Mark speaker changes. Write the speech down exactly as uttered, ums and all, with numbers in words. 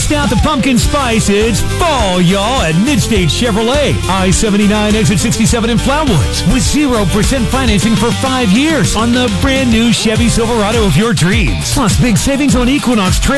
Speaker 1: Bust out the pumpkin spice. It's fall, y'all, at Midstate Chevrolet. I seventy-nine, exit sixty-seven in Flowood. With zero percent financing for five years on the brand new Chevy Silverado of your dreams. Plus big savings on Equinox